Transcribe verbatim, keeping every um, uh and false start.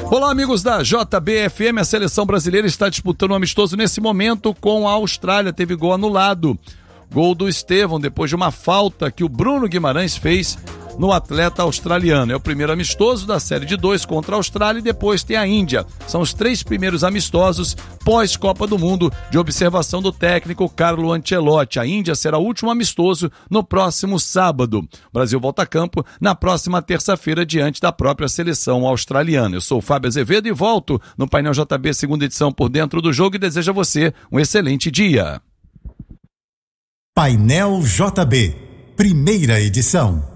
Olá, amigos da J B F M. A seleção brasileira está disputando um amistoso nesse momento com a Austrália. Teve gol anulado. Gol do Estevão, depois de uma falta que o Bruno Guimarães fez no atleta australiano. É o primeiro amistoso da série de dois contra a Austrália e depois tem a Índia. São os três primeiros amistosos pós-Copa do Mundo de observação do técnico Carlo Ancelotti. A Índia será o último amistoso no próximo sábado. O Brasil volta a campo na próxima terça-feira diante da própria seleção australiana. Eu sou o Fábio Azevedo e volto no Painel J B, segunda edição, por dentro do jogo, e desejo a você um excelente dia. Painel J B, primeira edição.